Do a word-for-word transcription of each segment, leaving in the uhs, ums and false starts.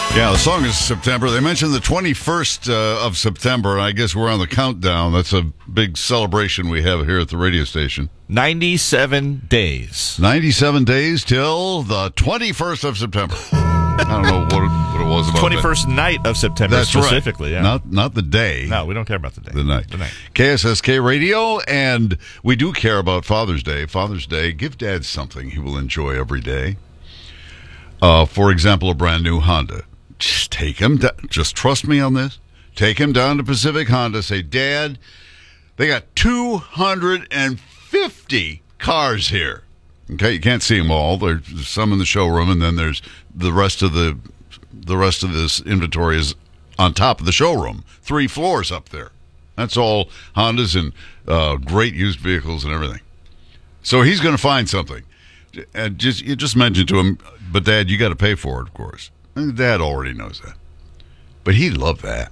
Yeah, the song is September. They mentioned the twenty-first uh, of September, and I guess we're on the countdown. That's a big celebration we have here at the radio station. ninety-seven days. ninety-seven days till the twenty-first of September. I don't know what it, what it was about twenty-first that. night of September That's specifically. Right. Yeah. Not, not the day. No, we don't care about the day. The night. The night. K S S K Radio, and we do care about Father's Day. Father's Day, give Dad something he will enjoy every day. Uh, for example, a brand new Honda. Just take him down. Just trust me on this. Take him down to Pacific Honda. Say, Dad, they got two hundred fifty cars here. Okay, you can't see them all. There's some in the showroom, and then there's the rest of the the rest of this inventory is on top of the showroom. Three floors up there. That's all Hondas and uh, great used vehicles and everything. So he's going to find something. And just you just mentioned to him, but Dad, you got to pay for it, of course. And Dad already knows that. But he'd love that.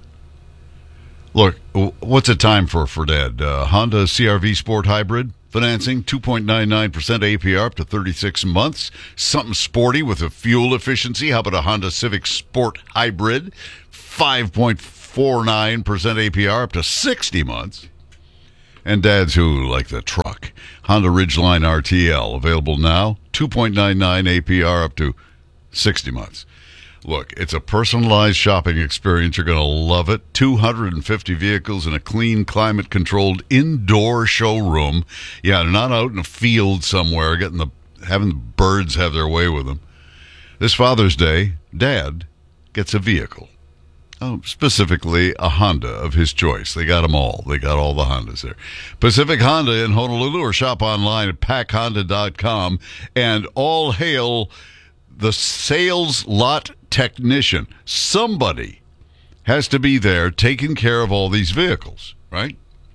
Look, what's it time for for Dad? Uh, Honda C R V Sport Hybrid financing, two point nine nine percent A P R up to thirty-six months. Something sporty with a fuel efficiency. How about a Honda Civic Sport Hybrid? five point four nine percent A P R up to sixty months. And dads who like the truck. Honda Ridgeline R T L, available now, two point nine nine A P R up to sixty months. Look, it's a personalized shopping experience. You're going to love it. two hundred fifty vehicles in a clean, climate-controlled indoor showroom. Yeah, they're not out in a field somewhere getting the having the birds have their way with them. This Father's Day, Dad gets a vehicle. Oh, specifically a Honda of his choice. They got them all. They got all the Hondas there. Pacific Honda in Honolulu, or shop online at pac honda dot com. And all hail the sales lot technician. Somebody has to be there taking care of all these vehicles, right?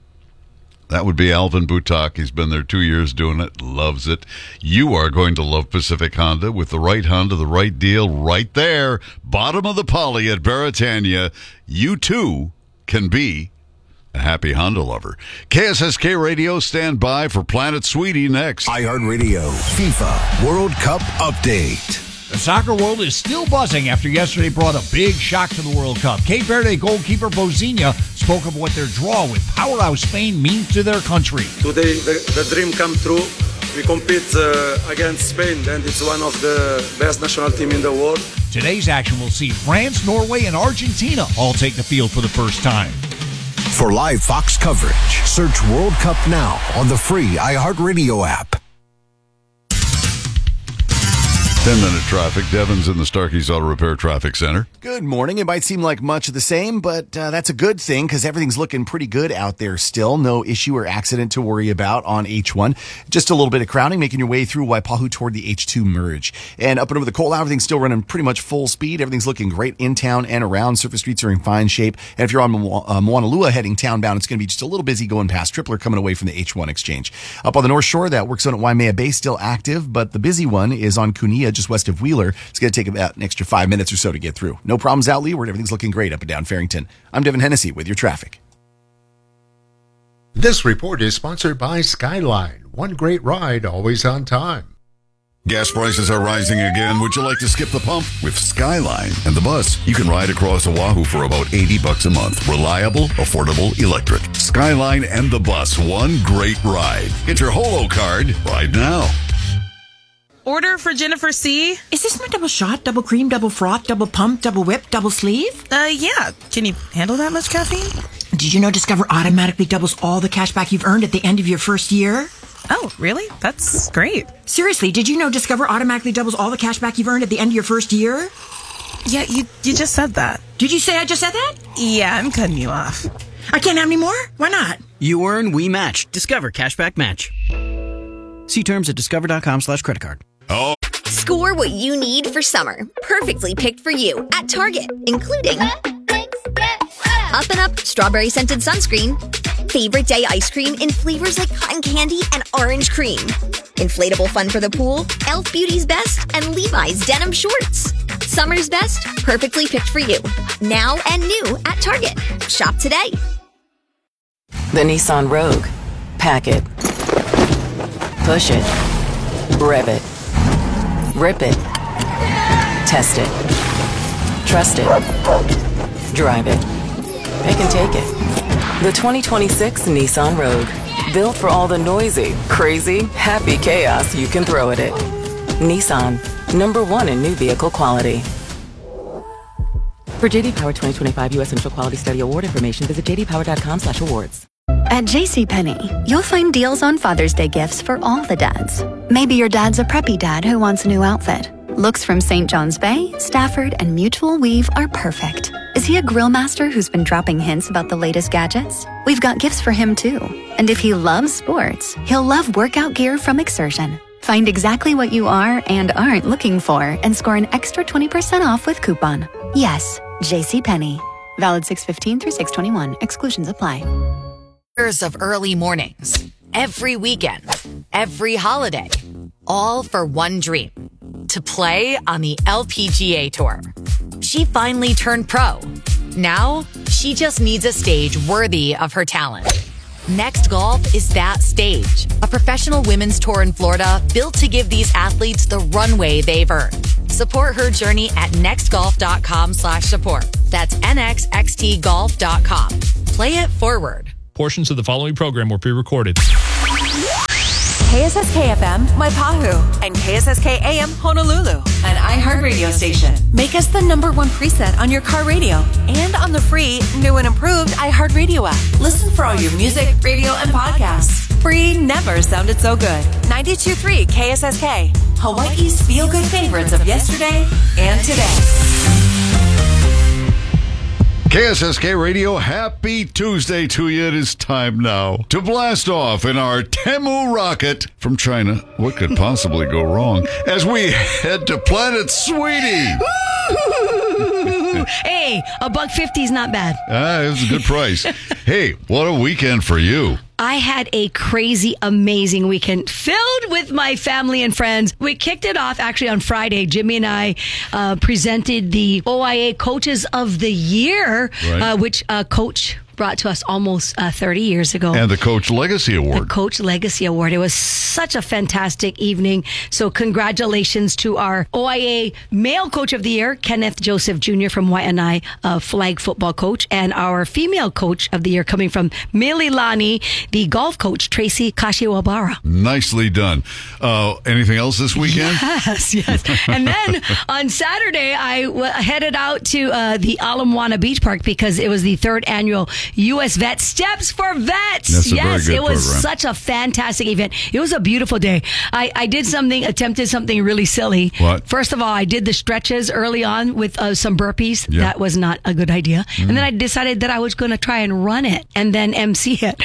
That would be Alvin Butak. He's been there two years doing it, loves it. You are going to love Pacific Honda with the right Honda, the right deal right there. Bottom of the Poly at Beretania. You too can be a happy Honda lover. K S S K Radio, stand by for Planet Sweetie next. iHeartRadio FIFA World Cup Update. The soccer world is still buzzing after yesterday brought a big shock to the World Cup. Cape Verde goalkeeper Bozinha spoke of what their draw with powerhouse Spain means to their country. Today, the, the dream come true. We compete uh, against Spain, and it's one of the best national team in the world. Today's action will see France, Norway, and Argentina all take the field for the first time. For live Fox coverage, search World Cup now on the free iHeartRadio app. ten-minute traffic. Devin's in the Starkey's Auto Repair Traffic Center. Good morning. It might seem like much of the same, but uh, that's a good thing because everything's looking pretty good out there still. No issue or accident to worry about on H one. Just a little bit of crowding, making your way through Waipahu toward the H two merge. And up and over the Cole, everything's still running pretty much full speed. Everything's looking great in town and around. Surface streets are in fine shape. And if you're on Mo- uh, Moanalua heading townbound, it's going to be just a little busy going past Tripler coming away from the H one exchange. Up on the North Shore, that work zone at Waimea Bay still active, but the busy one is on Kunia, just west of Wheeler. It's going to take about an extra five minutes or so to get through. No problems out Leeward. Everything's looking great up and down Farrington. I'm Devin Hennessy with your traffic. This report is sponsored by Skyline. One great ride, always on time. Gas prices are rising again. Would you like to skip the pump? With Skyline and the bus, you can ride across Oahu for about eighty bucks a month. Reliable, affordable, electric. Skyline and the bus. One great ride. Get your Holo card right now. Order for Jennifer C. Is this my double shot, double cream, double froth, double pump, double whip, double sleeve? Uh, yeah. Can you handle that much caffeine? Did you know Discover automatically doubles all the cash back you've earned at the end of your first year? Oh, really? That's great. Seriously, did you know Discover automatically doubles all the cash back you've earned at the end of your first year? Yeah, you you just said that. Did you say I just said that? Yeah, I'm cutting you off. I can't have any more? Why not? You earn, we match. Discover Cashback Match. See terms at discover.com slash credit card. Oh. Score what you need for summer. Perfectly picked for you at Target, including Up and Up Strawberry Scented Sunscreen, Favorite Day Ice Cream in flavors like cotton candy and orange cream, Inflatable Fun for the Pool, e l f Beauty's Best, and Levi's Denim Shorts. Summer's best, perfectly picked for you. Now and new at Target. Shop today. The Nissan Rogue. Pack it. Push it. Rev it. Rip it. Test it. Trust it. Drive it. It can take it. The twenty twenty-six Nissan Rogue. Built for all the noisy, crazy, happy chaos you can throw at it. Nissan. Number one in new vehicle quality. For J D Power twenty twenty-five U S Initial Quality Study Award information, visit j d power dot com slash awards. At JCPenney, you'll find deals on Father's Day gifts for all the dads. Maybe your dad's a preppy dad who wants a new outfit. Looks from Saint John's Bay, Stafford, and Mutual Weave are perfect. Is he a grill master who's been dropping hints about the latest gadgets? We've got gifts for him too. And if he loves sports, he'll love workout gear from Exertion. Find exactly what you are and aren't looking for and score an extra twenty percent off with coupon. Yes, JCPenney. Valid six fifteen through six twenty-one. Exclusions apply. Years of early mornings, every weekend, every holiday, all for one dream, to play on the L P G A Tour. She finally turned pro. Now, she just needs a stage worthy of her talent. Next Golf is that stage, a professional women's tour in Florida built to give these athletes the runway they've earned. Support her journey at next golf dot com slash support. That's N X X T golf dot com. Play it forward. Portions of the following program were pre-recorded. K S S K F M, Waipahu, and K S S K A M, Honolulu, an iHeartRadio station. Make us the number one preset on your car radio and on the free, new and improved iHeartRadio app. Listen for all your music, radio, and podcasts. Free never sounded so good. ninety-two point three K S S K, Hawaii's feel-good favorites of yesterday and today. K S S K Radio, happy Tuesday to you. It is time now to blast off in our Temu rocket from China. What could possibly go wrong? As we head to Planet Sweetie. Hey, a buck fifty is not bad. Ah, it was a good price. Hey, what a weekend for you. I had a crazy, amazing weekend filled with my family and friends. We kicked it off actually on Friday. Jimmy and I uh, presented the O I A Coaches of the Year, right. uh, which uh, Coach brought to us almost uh, thirty years ago. And the Coach Legacy Award. The Coach Legacy Award. It was such a fantastic evening. So congratulations to our O I A Male Coach of the Year, Kenneth Joseph Junior from Waianae, uh, flag football coach, and our Female Coach of the Year coming from Mililani, the golf coach, Tracy Kashiwabara. Nicely done. Uh, anything else this weekend? Yes, yes. And then on Saturday, I w- headed out to uh, the Ala Moana Beach Park because it was the third annual U S Vet Steps for Vets. That's a yes, very good it was program. Such a fantastic event. It was a beautiful day. I, I did something, attempted something really silly. What? First of all, I did the stretches early on with uh, some burpees. Yeah. That was not a good idea. Mm. And then I decided that I was going to try and run it and then M C it.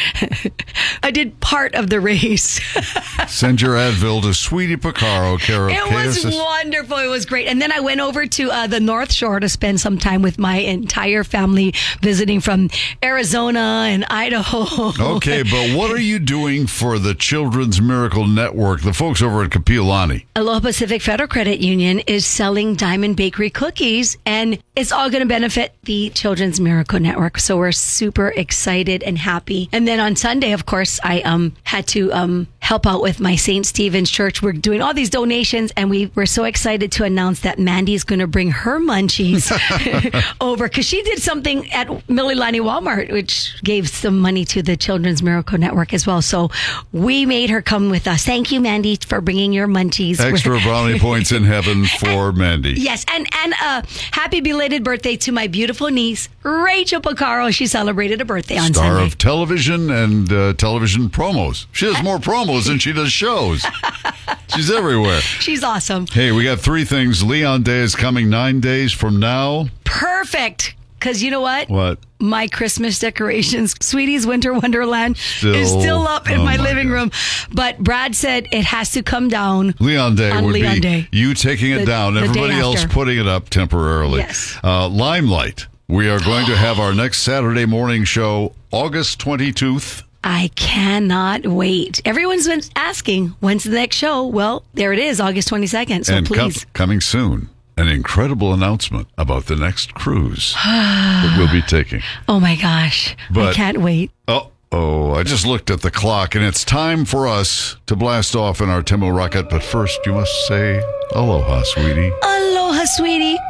I did part of the race. Send your Advil to Sweetie Picaro, care of It K S S. was wonderful. It was great. And then I went over to uh, the North Shore to spend some time with my entire family, visiting from Arizona and Idaho. Okay, but what are you doing for the Children's Miracle Network, the folks over at Kapiolani? Aloha Pacific Federal Credit Union is selling Diamond Bakery cookies, and it's all going to benefit the Children's Miracle Network. So we're super excited and happy. And then on Sunday, of course, I um had to um help out with my Saint Stephen's Church. We're doing all these donations, and we were so excited to announce that Mandy's going to bring her munchies over because she did something at Mililani Walmart, which gave some money to the Children's Miracle Network as well. So we made her come with us. Thank you, Mandy, for bringing your munchies. Extra brownie points in heaven for Mandy. Yes, and and uh, happy belated birthday to my beautiful niece, Rachel Picaro. She celebrated a birthday on Star Sunday. of television and uh, television promos. She does more promos than she does shows. She's everywhere. She's awesome. Hey, we got three things. Leon Day is coming nine days from now. Perfect. Because you know what? What? My Christmas decorations, Sweetie's Winter Wonderland, Still, is still up in oh my, my living God. room. But Brad said it has to come down. Leon Day on would Leon be Day. you taking it The- down, the day everybody else after. putting it up temporarily. Yes. Uh, Limelight. We are going to have our next Saturday morning show, August twenty-second. I cannot wait. Everyone's been asking, when's the next show? Well, there it is, August twenty-second. So and com- please. coming soon, an incredible announcement about the next cruise that we'll be taking. Oh my gosh. I But- can't wait. Oh, oh, I just looked at the clock, and it's time for us to blast off in our Temu rocket. But first, you must say aloha, sweetie. Aloha, sweetie. Woo!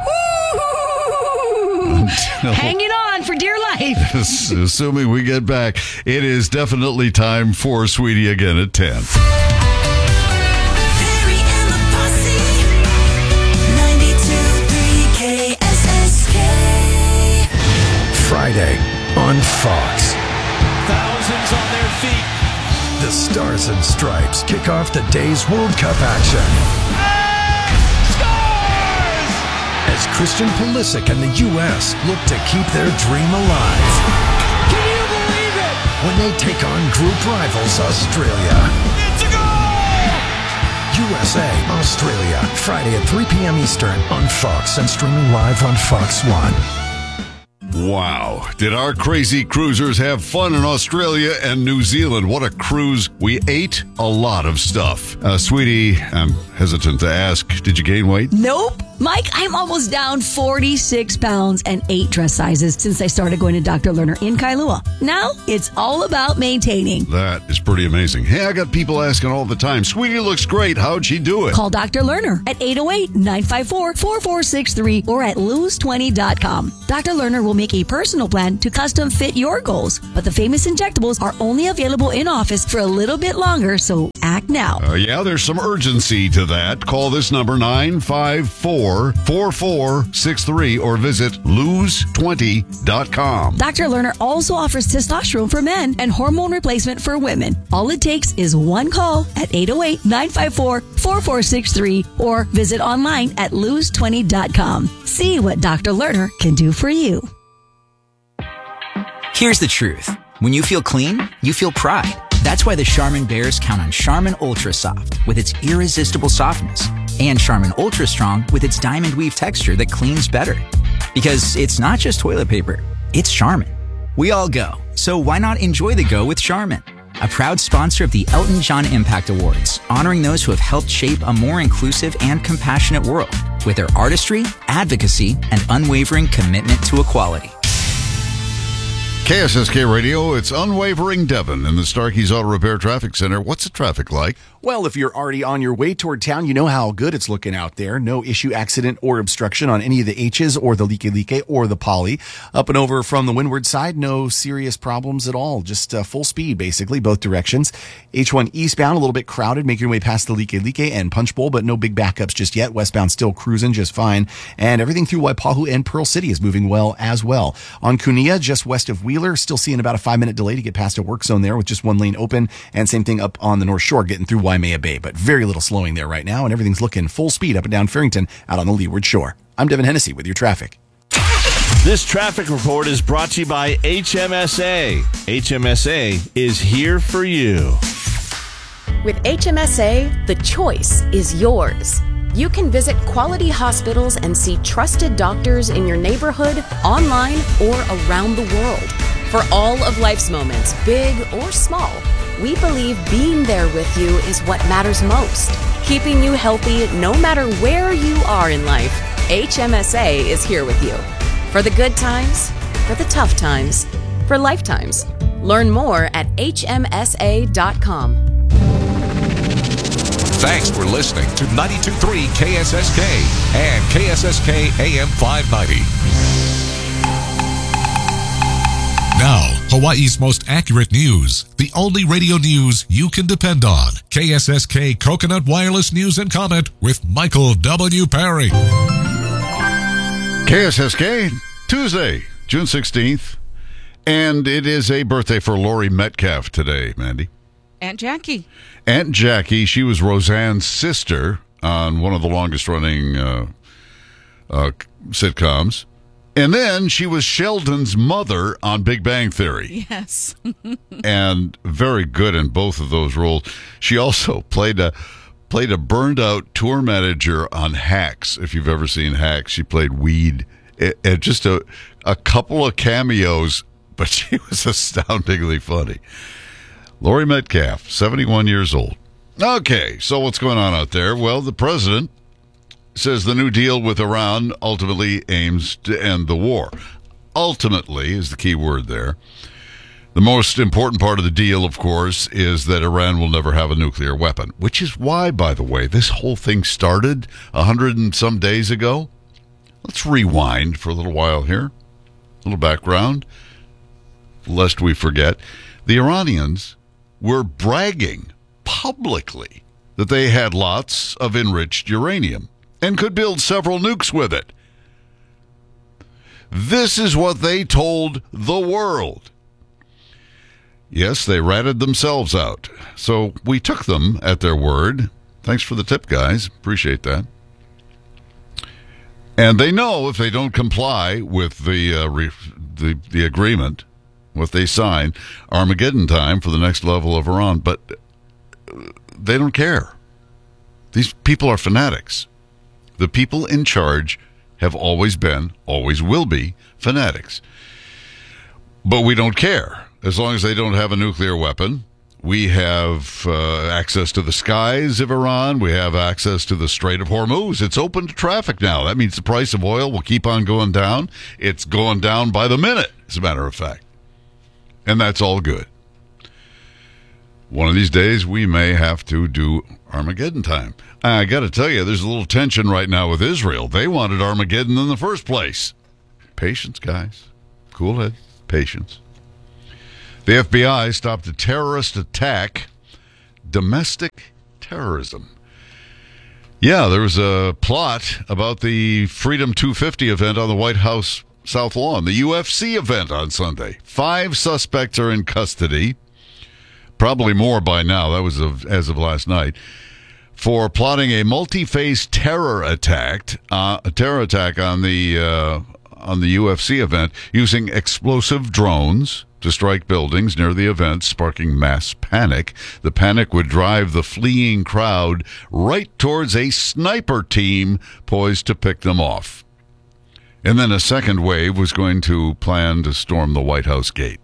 Hanging on for dear life. Assuming we get back, it is definitely time for Sweetie again at ten. Friday on Fox. Thousands on their feet. The Stars and Stripes kick off the day's World Cup action. Scores! As Christian Pulisic and the U S look to keep their dream alive. Can you believe it? When they take on group rivals Australia. It's a goal! U S A, Australia, Friday at three p.m. Eastern on Fox and streaming live on Fox One. Wow. Did our crazy cruisers have fun in Australia and New Zealand? What a cruise. We ate a lot of stuff. Uh, Sweetie, I'm hesitant to ask, did you gain weight? Nope. Mike, I'm almost down forty-six pounds and eight dress sizes since I started going to Doctor Lerner in Kailua. Now, it's all about maintaining. That is pretty amazing. Hey, I got people asking all the time, Sweetie looks great. How'd she do it? Call Doctor Lerner at eight oh eight, nine five four, four four six three or at lose twenty dot com. Doctor Lerner will make a personal plan to custom fit your goals, but the famous injectables are only available in office for a little bit longer, so act now. Uh, yeah, there's some urgency to that. Call this number nine five four, four four six three or visit lose twenty dot com. Doctor Lerner also offers testosterone for men and hormone replacement for women. All it takes is one call at eight oh eight, nine five four, four four six three or visit online at lose twenty dot com. See what Doctor Lerner can do for you. Here's the truth. When you feel clean, you feel pride. That's why the Charmin Bears count on Charmin Ultra Soft with its irresistible softness and Charmin Ultra Strong with its diamond weave texture that cleans better. Because it's not just toilet paper, it's Charmin. We all go, so why not enjoy the go with Charmin? A proud sponsor of the Elton John Impact Awards, honoring those who have helped shape a more inclusive and compassionate world with their artistry, advocacy, and unwavering commitment to equality. K S S K Radio, it's Unwavering Devon in the Starkey's Auto Repair Traffic Center. What's the traffic like? Well, if you're already on your way toward town, you know how good it's looking out there. No issue, accident, or obstruction on any of the H's or the Like Like or the Poly. Up and over from the windward side, no serious problems at all. Just uh, full speed, basically, both directions. H one eastbound, a little bit crowded, making your way past the Like Like and Punch Bowl, but no big backups just yet. Westbound still cruising just fine. And everything through Waipahu and Pearl City is moving well as well. On Kunia, just west of Wheeler, still seeing about a five-minute delay to get past a work zone there with just one lane open. And same thing up on the North Shore, getting through Waimea Bay, but very little slowing there right now, and everything's looking full speed up and down Farrington out on the leeward shore. I'm Devin Hennessy with your traffic. This traffic report is brought to you by H M S A. H M S A is here for you. With H M S A, the choice is yours. You can visit quality hospitals and see trusted doctors in your neighborhood, online, or around the world. For all of life's moments, big or small, we believe being there with you is what matters most. Keeping you healthy no matter where you are in life, H M S A is here with you. For the good times, for the tough times, for lifetimes. Learn more at H M S A dot com. Thanks for listening to ninety-two point three K S S K and K S S K A M five ninety. Now, Hawaii's most accurate news. The only radio news you can depend on. K S S K Coconut Wireless News and Comment with Michael W. Perry. K S S K, Tuesday, June sixteenth. And it is a birthday for Laurie Metcalf today, Mandy. Aunt Jackie. Aunt Jackie, she was Roseanne's sister on one of the longest-running uh, uh, sitcoms. And then she was Sheldon's mother on Big Bang Theory. Yes. And very good in both of those roles. She also played a played a burned-out tour manager on Hacks, if you've ever seen Hacks. She played Weed. It, it just a, a couple of cameos, but she was astoundingly funny. Laurie Metcalf, seventy-one years old. Okay, so what's going on out there? Well, the president says the new deal with Iran ultimately aims to end the war. Ultimately is the key word there. The most important part of the deal, of course, is that Iran will never have a nuclear weapon, which is why, by the way, this whole thing started a hundred and some days ago. Let's rewind for a little while here. A little background, lest we forget. The Iranians were bragging publicly that they had lots of enriched uranium and could build several nukes with it. This is what they told the world. Yes, they ratted themselves out. So we took them at their word. Thanks for the tip, guys. Appreciate that. And they know if they don't comply with the uh, re- the, the agreement, what they sign, Armageddon time for the next level of Iran. But they don't care. These people are fanatics. The people in charge have always been, always will be, fanatics. But we don't care. As long as they don't have a nuclear weapon, we have uh, access to the skies of Iran. We have access to the Strait of Hormuz. It's open to traffic now. That means the price of oil will keep on going down. It's going down by the minute, as a matter of fact. And that's all good. One of these days, we may have to do Armageddon time. I got to tell you, there's a little tension right now with Israel. They wanted Armageddon in the first place. Patience, guys. Cool head. Patience. The F B I stopped a terrorist attack. Domestic terrorism. Yeah, there was a plot about the Freedom two fifty event on the White House South Lawn, the U F C event on Sunday. Five suspects are in custody. Probably more by now. That was of, as of last night. For plotting a multi-phase terror attack, uh, a terror attack on the uh, on the U F C event using explosive drones to strike buildings near the event, sparking mass panic. The panic would drive the fleeing crowd right towards a sniper team poised to pick them off. And then a second wave was going to plan to storm the White House gate.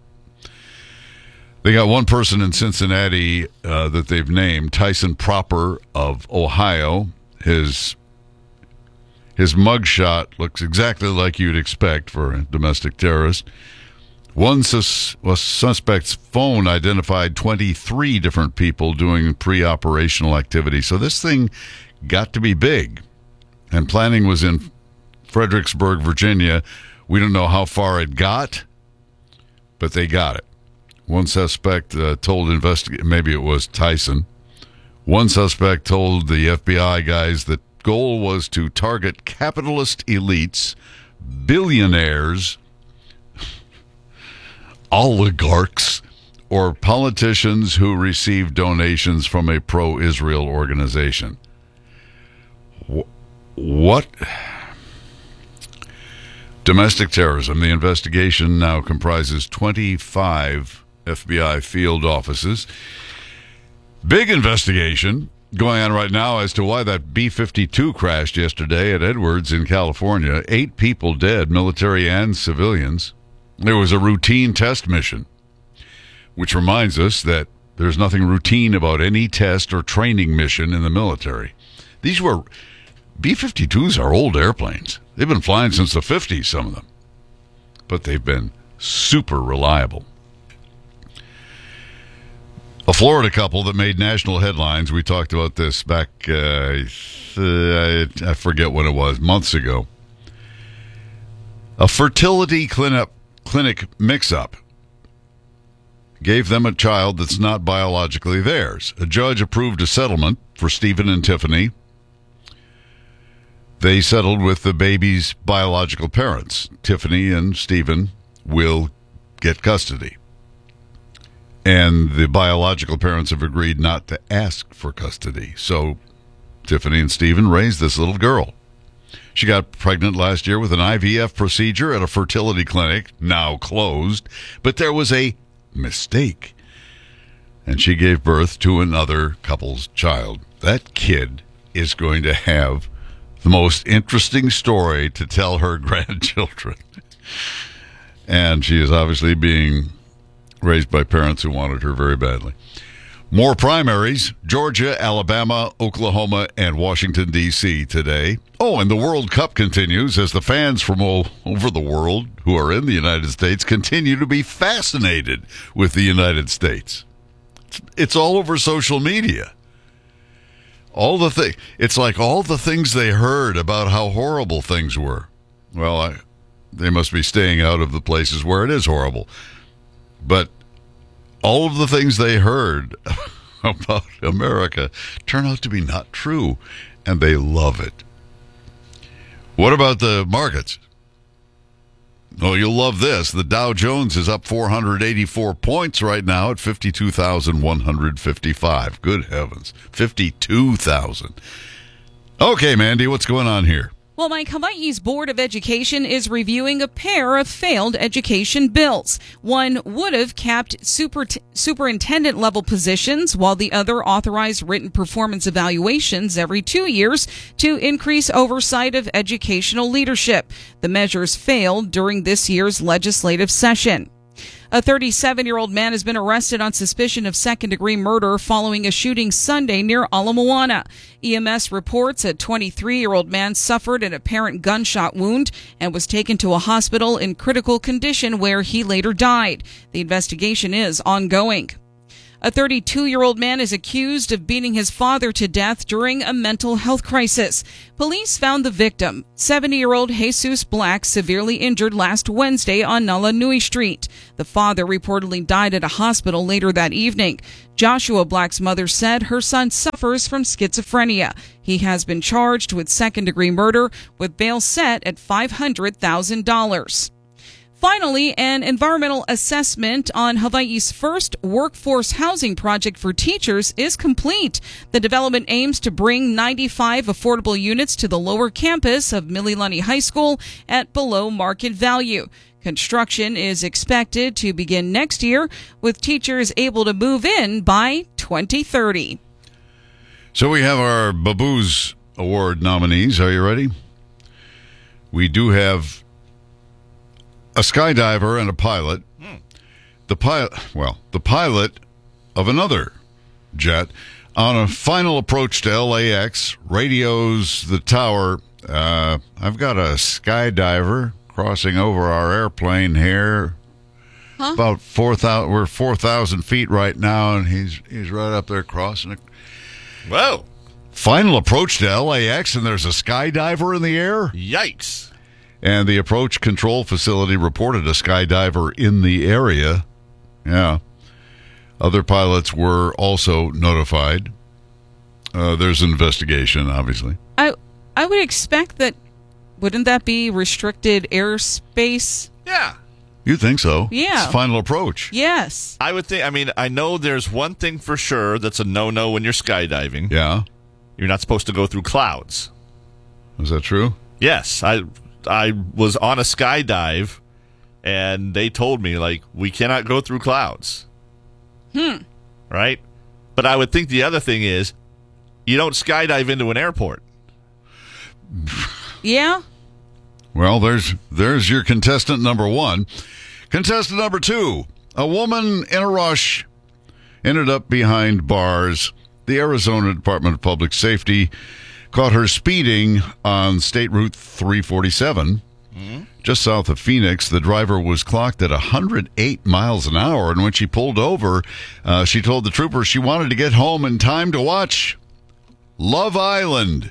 They got one person in Cincinnati uh, that they've named, Tyson Proper of Ohio. His his mugshot looks exactly like you'd expect for a domestic terrorist. One sus- well, suspect's phone identified twenty-three different people doing pre-operational activity. So this thing got to be big. And planning was in Fredericksburg, Virginia. We don't know how far it got, but they got it. One suspect uh, told investigators, maybe it was Tyson. One suspect told the F B I guys that goal was to target capitalist elites, billionaires, oligarchs, or politicians who receive donations from a pro-Israel organization. What? Domestic terrorism. The investigation now comprises twenty-five F B I field offices. Big investigation going on right now as to why that B fifty-two crashed yesterday at Edwards in California. Eight people dead, military and civilians. There was a routine test mission, which reminds us that there's nothing routine about any test or training mission in the military. These were B fifty-twos are old airplanes. They've been flying since the fifties, some of them. But they've been super reliable. A Florida couple that made national headlines. We talked about this back, uh, I forget when it was, months ago. A fertility clinic, clinic mix-up gave them a child that's not biologically theirs. A judge approved a settlement for Stephen and Tiffany. They settled with the baby's biological parents. Tiffany and Stephen will get custody. And the biological parents have agreed not to ask for custody. So Tiffany and Stephen raised this little girl. She got pregnant last year with an I V F procedure at a fertility clinic, now closed. But there was a mistake. And she gave birth to another couple's child. That kid is going to have the most interesting story to tell her grandchildren. And she is obviously being raised by parents who wanted her very badly. More primaries, Georgia, Alabama, Oklahoma, and Washington, D C today. Oh, and the World Cup continues as the fans from all over the world who are in the United States continue to be fascinated with the United States. It's, it's all over social media. All the thing, it's like all the things they heard about how horrible things were. Well, I, they must be staying out of the places where it is horrible. But all of the things they heard about America turn out to be not true, and they love it. What about the markets? Oh, you'll love this. The Dow Jones is up four hundred eighty-four points right now at fifty-two thousand one hundred fifty-five. Good heavens. fifty-two thousand. Okay, Mandy, what's going on here? Well, Mike, Hawaii's Board of Education is reviewing a pair of failed education bills. One would have capped super superintendent level positions, while the other authorized written performance evaluations every two years to increase oversight of educational leadership. The measures failed during this year's legislative session. A thirty-seven-year-old man has been arrested on suspicion of second-degree murder following a shooting Sunday near Ala Moana. E M S reports a twenty-three-year-old man suffered an apparent gunshot wound and was taken to a hospital in critical condition where he later died. The investigation is ongoing. A thirty-two-year-old man is accused of beating his father to death during a mental health crisis. Police found the victim, seventy-year-old Jesus Black, severely injured last Wednesday on Nala Nui Street. The father reportedly died at a hospital later that evening. Joshua Black's mother said her son suffers from schizophrenia. He has been charged with second-degree murder, with bail set at five hundred thousand dollars. Finally, an environmental assessment on Hawaii's first workforce housing project for teachers is complete. The development aims to bring ninety-five affordable units to the lower campus of Mililani High School at below market value. Construction is expected to begin next year, with teachers able to move in by twenty thirty. So we have our Baboos Award nominees. Are you ready? We do have a skydiver and a pilot. Hmm. The pilot, well, the pilot of another jet on a final approach to L A X radios the tower. Uh, I've got a skydiver crossing over our airplane here. Huh? About four thousand. We're four thousand feet right now, and he's he's right up there crossing it. Whoa! Final approach to L A X, and there's a skydiver in the air. Yikes! And the approach control facility reported a skydiver in the area. Yeah. Other pilots were also notified. Uh, there's an investigation, obviously. I I would expect that, wouldn't that be restricted airspace? Yeah. You think so? Yeah. It's final approach. Yes. I would think, I mean, I know there's one thing for sure that's a no-no when you're skydiving. Yeah. You're not supposed to go through clouds. Is that true? Yes. I... I was on a skydive, and they told me, like, we cannot go through clouds. Hmm. Right? But I would think the other thing is, you don't skydive into an airport. Yeah? Well, there's there's your contestant number one. Contestant number two, a woman in a rush ended up behind bars. The Arizona Department of Public Safety caught her speeding on State Route three forty-seven, mm-hmm. just south of Phoenix. The driver was clocked at one hundred eight miles an hour, and when she pulled over, uh, she told the trooper she wanted to get home in time to watch Love Island.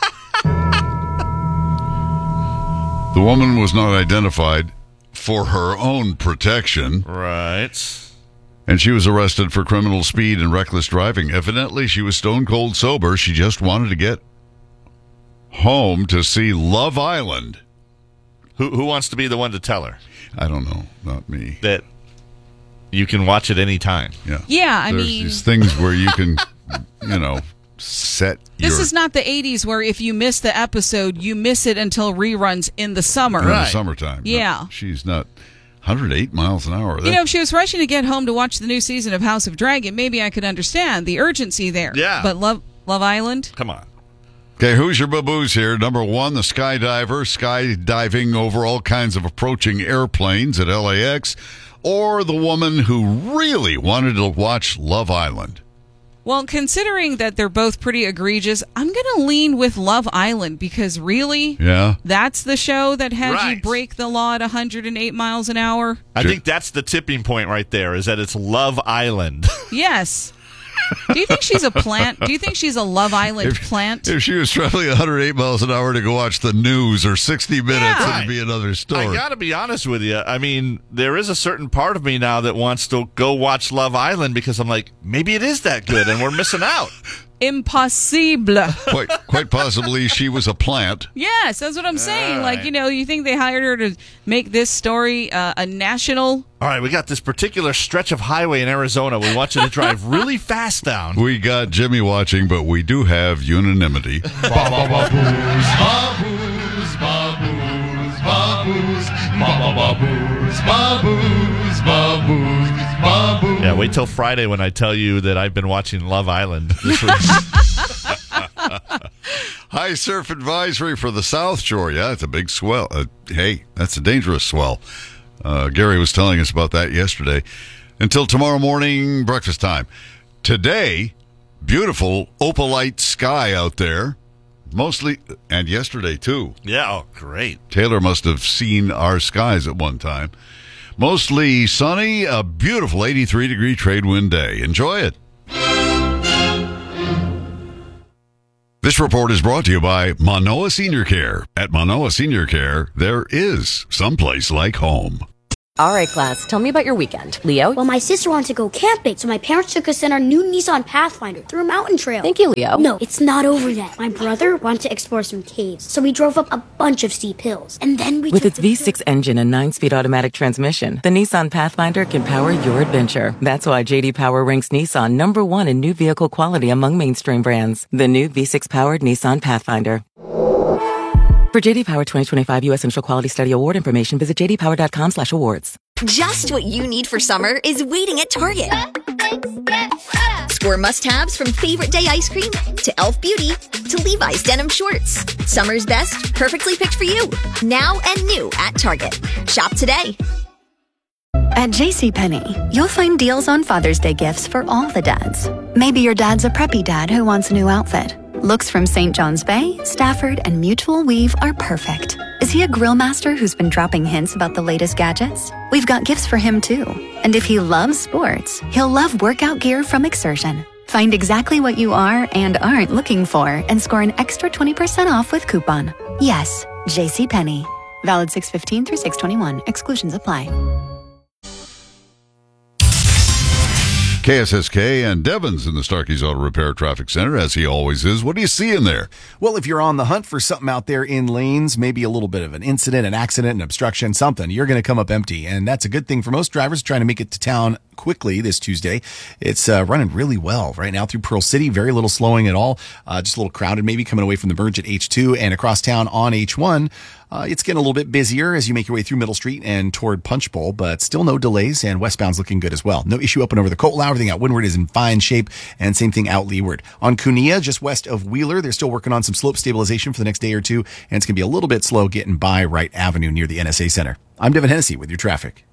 The woman was not identified for her own protection. Right. And she was arrested for criminal speed and reckless driving. Evidently, she was stone cold sober. She just wanted to get home to see Love Island. Who who wants to be the one to tell her? I don't know. Not me. That you can watch it any time. Yeah. Yeah, I There's mean, these things where you can, you know, set this your... is not the eighties where if you miss the episode, you miss it until reruns in the summer. In right. the summertime. Yeah. No, she's not... one hundred eight miles an hour. That... You know, if she was rushing to get home to watch the new season of House of Dragon, maybe I could understand the urgency there. Yeah. But Love Love Island? Come on. Okay, who's your baboos here? Number one, the skydiver, skydiving over all kinds of approaching airplanes at L A X, or the woman who really wanted to watch Love Island? Well, considering that they're both pretty egregious, I'm going to lean with Love Island because really, yeah, that's the show that had right. you break the law at one hundred eight miles an hour. I think that's the tipping point right there, is that it's Love Island. Yes. Do you think she's a plant? Do you think she's a Love Island If- plant? If she was traveling one hundred eight miles an hour to go watch the news or sixty minutes, Yeah. it'd be another story. I got to be honest with you. I mean, there is a certain part of me now that wants to go watch Love Island because I'm like, maybe it is that good and we're missing out. Impossible. quite, quite possibly she was a plant. Yes, that's what I'm saying. All Like, right. you know, you think they hired her to make this story uh, a national? All right, we got this particular stretch of highway in Arizona we want you to drive really fast down. We got Jimmy watching, but we do have unanimity. Baboos, baboos, baboos, baboos, baboos, baboos, baboos, baboos. Yeah, wait till Friday when I tell you that I've been watching Love Island this week. High surf advisory for the South Shore. Yeah, it's a big swell. Uh, hey, that's a dangerous swell. Uh, Gary was telling us about that yesterday. Until tomorrow morning, breakfast time. Today, beautiful opalite sky out there. Mostly, and yesterday too. Yeah, oh, great. Taylor must have seen our skies at one time. Mostly sunny, a beautiful eighty-three degree trade wind day. Enjoy it. This report is brought to you by Manoa Senior Care. At Manoa Senior Care, there is someplace like home. All right, class, tell me about your weekend. Leo? Well, my sister wanted to go camping, so my parents took us in our new Nissan Pathfinder through a mountain trail. Thank you, Leo. No, it's not over yet. My brother wanted to explore some caves, so we drove up a bunch of steep hills. And then we With took its the V six engine and nine-speed automatic transmission, the Nissan Pathfinder can power your adventure. That's why J D Power ranks Nissan number one in new vehicle quality among mainstream brands. The new V six-powered Nissan Pathfinder. For J D Power twenty twenty-five U S Central Quality Study Award information, visit j d power dot com slash awards. Just what you need for summer is waiting at Target. Score must-haves from Favorite Day ice cream to e l f Beauty to Levi's denim shorts. Summer's best, perfectly picked for you. Now and new at Target. Shop today. At JCPenney, you'll find deals on Father's Day gifts for all the dads. Maybe your dad's a preppy dad who wants a new outfit. Looks from Saint John's Bay, Stafford, and Mutual Weave are perfect. Is he a grill master who's been dropping hints about the latest gadgets? We've got gifts for him too. And if he loves sports, he'll love workout gear from Exertion. Find exactly what you are and aren't looking for and score an extra twenty percent off with coupon. Yes, JCPenney. Valid six fifteen through six twenty-one. Exclusions apply. K S S K and Devon's in the Starkey's Auto Repair Traffic Center, as he always is. What do you see in there? Well, if you're on the hunt for something out there in lanes, maybe a little bit of an incident, an accident, an obstruction, something, you're going to come up empty. And that's a good thing for most drivers trying to make it to town quickly this Tuesday. It's uh, running really well right now through Pearl City. Very little slowing at all. Uh, just a little crowded maybe coming away from the merge at H two and across town on H one. Uh, it's getting a little bit busier as you make your way through Middle Street and toward Punch Bowl, but still no delays, and westbound's looking good as well. No issue up and over the Coatlau. Everything out Windward is in fine shape, and same thing out Leeward. On Cunea, just west of Wheeler, they're still working on some slope stabilization for the next day or two, and it's going to be a little bit slow getting by Wright Avenue near the N S A Center. I'm Devin Hennessy with your traffic.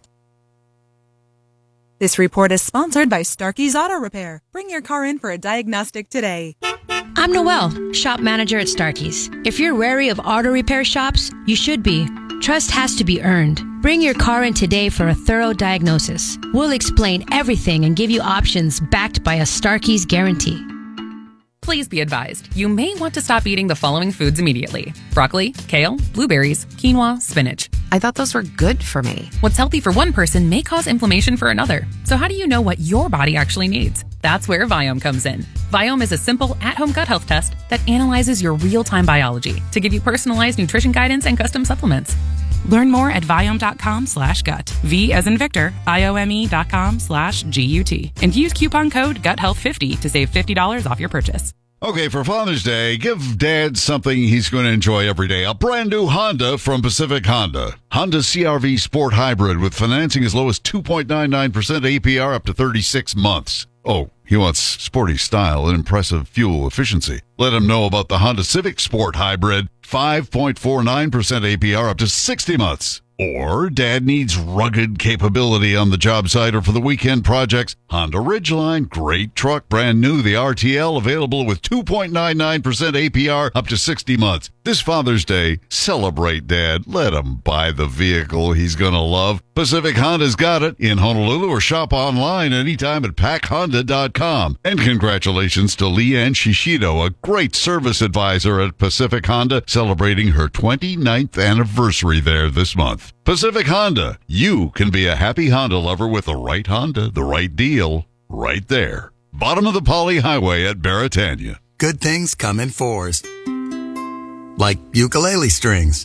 This report is sponsored by Starkey's Auto Repair. Bring your car in for a diagnostic today. I'm Noelle, shop manager at Starkey's. If you're wary of auto repair shops, you should be. Trust has to be earned. Bring your car in today for a thorough diagnosis. We'll explain everything and give you options backed by a Starkey's guarantee. Please be advised, you may want to stop eating the following foods immediately. Broccoli, kale, blueberries, quinoa, spinach. I thought those were good for me. What's healthy for one person may cause inflammation for another. So how do you know what your body actually needs? That's where Viome comes in. Viome is a simple at-home gut health test that analyzes your real-time biology to give you personalized nutrition guidance and custom supplements. Learn more at Viome.com slash gut. V as in Victor, I-O-M-E dot com slash G-U-T. And use coupon code gut health fifty to save fifty dollars off your purchase. Okay, for Father's Day, give Dad something he's going to enjoy every day. A brand new Honda from Pacific Honda. Honda C R V Sport Hybrid with financing as low as two point nine nine percent A P R up to thirty-six months. Oh, he wants sporty style and impressive fuel efficiency. Let him know about the Honda Civic Sport Hybrid, five point four nine percent A P R up to sixty months. Or Dad needs rugged capability on the job site or for the weekend projects. Honda Ridgeline, great truck, brand new. The R T L available with two point nine nine percent A P R up to sixty months. This Father's Day, celebrate Dad. Let him buy the vehicle he's going to love. Pacific Honda's got it in Honolulu, or shop online anytime at pack honda dot com. com. And congratulations to Leanne Shishido, a great service advisor at Pacific Honda, celebrating her twenty-ninth anniversary there this month. Pacific Honda, you can be a happy Honda lover with the right Honda, the right deal, right there. Bottom of the Poly Highway at Baratania. Good things come in fours. Like ukulele strings,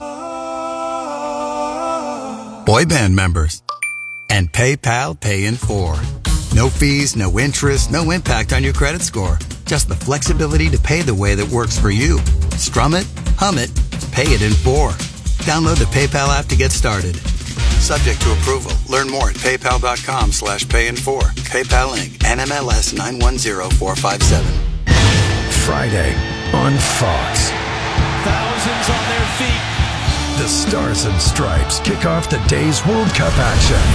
boy band members, and PayPal Pay in four. No fees, no interest, no impact on your credit score. Just the flexibility to pay the way that works for you. Strum it, hum it, pay it in four. Download the PayPal app to get started. Subject to approval. Learn more at paypal.com slash pay in four. PayPal Incorporated. N M L S nine one zero four five seven. Friday on Fox. Thousands on their feet. The Stars and Stripes kick off the day's World Cup action.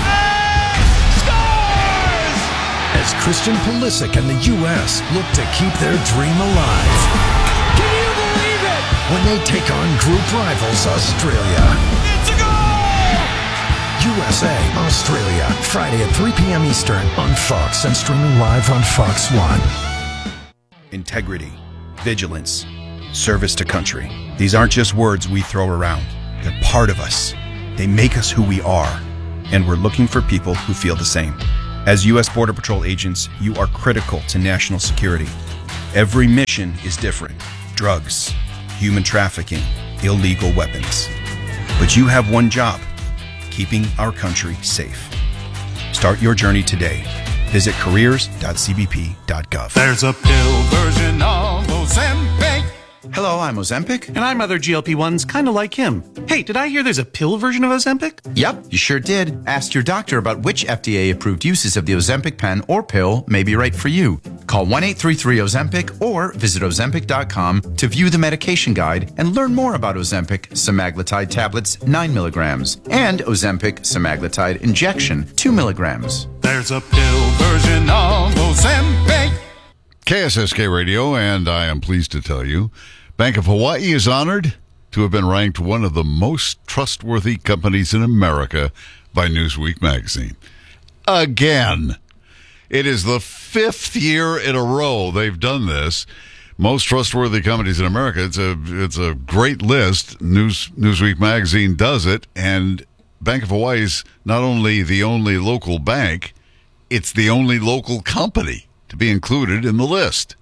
Scores! As Christian Pulisic and the U S look to keep their dream alive. Can you believe it? When they take on group rivals Australia. It's a goal! U S A, Australia, Friday at three p.m. Eastern on Fox and streaming live on Fox One. Integrity, vigilance, service to country. These aren't just words we throw around. They're part of us. They make us who we are. And we're looking for people who feel the same. As U S Border Patrol agents, you are critical to national security. Every mission is different. Drugs, human trafficking, illegal weapons. But you have one job: keeping our country safe. Start your journey today. Visit careers dot c b p dot gov. There's a pill version of Ozempic. Hello, I'm Ozempic. And I'm other G L P ones, kind of like him. Hey, did I hear there's a pill version of Ozempic? Yep, you sure did. Ask your doctor about which F D A-approved uses of the Ozempic pen or pill may be right for you. Call one eight three three Ozempic or visit ozempic dot com to view the medication guide and learn more about Ozempic semaglutide tablets nine milligrams and Ozempic semaglutide injection two milligrams. There's a pill version of Ozempic. K S S K Radio, and I am pleased to tell you, Bank of Hawaii is honored to have been ranked one of the most trustworthy companies in America by Newsweek magazine. Again. It is the fifth year in a row they've done this. Most trustworthy companies in America. It's a it's a great list. News Newsweek magazine does it, and Bank of Hawaii is not only the only local bank, it's the only local company to be included in the list.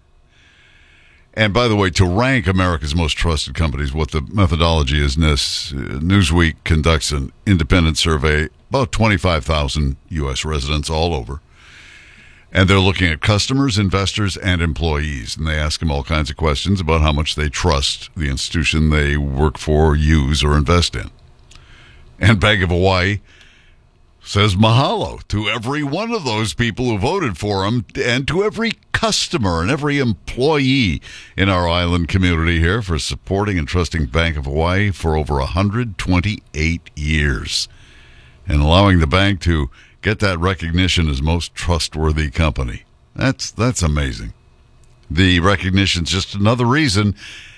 And by the way, to rank America's most trusted companies, what the methodology is, this Newsweek conducts an independent survey, about twenty-five thousand U S residents all over. And they're looking at customers, investors, and employees. And they ask them all kinds of questions about how much they trust the institution they work for, use, or invest in. And Bank of Hawaii says mahalo to every one of those people who voted for them and to every customer and every employee in our island community here for supporting and trusting Bank of Hawaii for over one hundred twenty-eight years and allowing the bank to get that recognition as most trustworthy company. That's that's amazing. The recognition's just another reason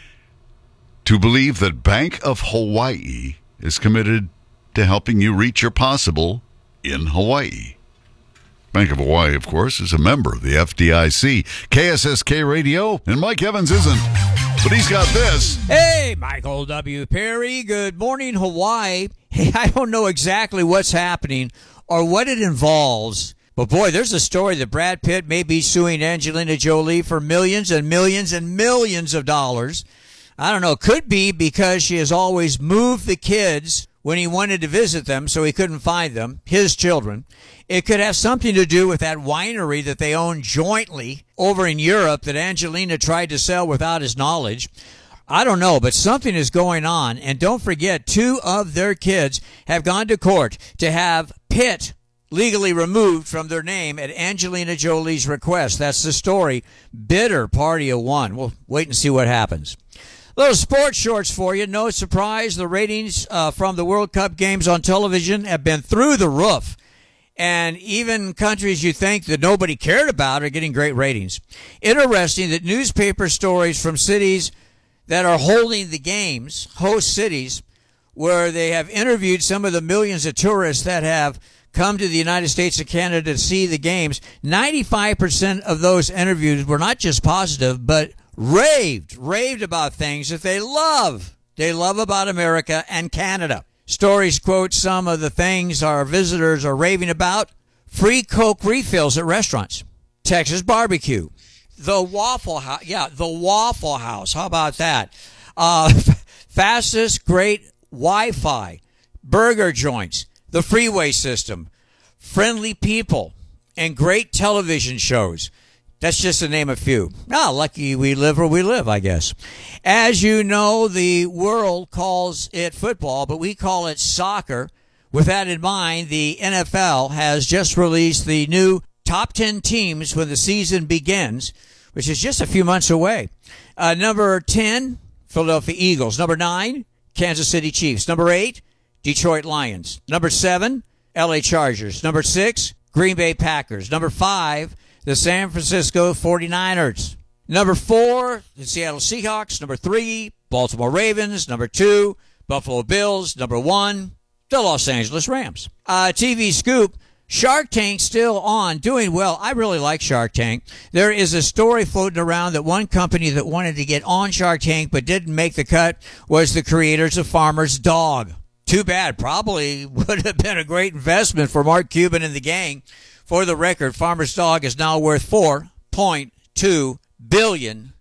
to believe that Bank of Hawaii is committed to helping you reach your possible in Hawaii. Bank of Hawaii, of course, is a member of the F D I C. K S S K Radio, and Mike Evans isn't, but he's got this. Hey, Michael W. Perry. Good morning, Hawaii. Hey, I don't know exactly what's happening or what it involves, but boy, there's a story that Brad Pitt may be suing Angelina Jolie for millions and millions and millions of dollars. I don't know. Could be because she has always moved the kids when he wanted to visit them, so he couldn't find them, his children. It could have something to do with that winery that they own jointly over in Europe that Angelina tried to sell without his knowledge. I don't know, but something is going on. And don't forget, two of their kids have gone to court to have Pitt legally removed from their name at Angelina Jolie's request. That's the story. Bitter party of one. We'll wait and see what happens. Little sports shorts for you. No surprise, the ratings uh, from the World Cup games on television have been through the roof. And even countries you think that nobody cared about are getting great ratings. Interesting that newspaper stories from cities that are holding the games, host cities, where they have interviewed some of the millions of tourists that have come to the United States and Canada to see the games. ninety-five percent of those interviews were not just positive, but raved, raved about things that they love. They love about America and Canada. Stories quote some of the things our visitors are raving about. Free Coke refills at restaurants. Texas barbecue. The Waffle House. Yeah, the Waffle House. How about that? Uh, fastest, great Wi-Fi. Burger joints. The freeway system. Friendly people. And great television shows. That's just to name a few. Ah, lucky we live where we live, I guess. As you know, the world calls it football, but we call it soccer. With that in mind, the N F L has just released the new top ten teams when the season begins, which is just a few months away. Uh, number ten, Philadelphia Eagles. Number nine, Kansas City Chiefs. Number eight, Detroit Lions. Number seven, L A Chargers. Number six, Green Bay Packers. Number five, the San Francisco forty-niners. Number four, the Seattle Seahawks. Number three, Baltimore Ravens. Number two, Buffalo Bills. Number one, the Los Angeles Rams. Uh, T V scoop, Shark Tank still on, doing well. I really like Shark Tank. There is a story floating around that one company that wanted to get on Shark Tank but didn't make the cut was the creators of Farmer's Dog. Too bad. Probably would have been a great investment for Mark Cuban and the gang. For the record, Farmer's Dog is now worth four point two billion